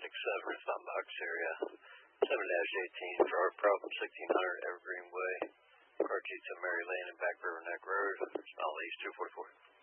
Response box area 7-18 for our problem 1600 Evergreen Way, Cartucho, Mary Lane, and Back River Neck Road. Smile East 244.